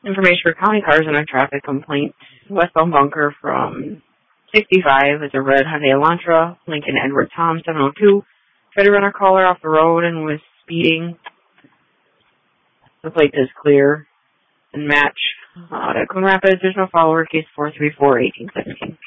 Information for county cars and a traffic complaint. Westbound Bunker from 65 is a red Hyundai Elantra. Lincoln Edward Tom 702. Tried to run a caller off the road and was speeding. The plate is clear and match. At Coon Rapids, there's no follower. Case 434-1817.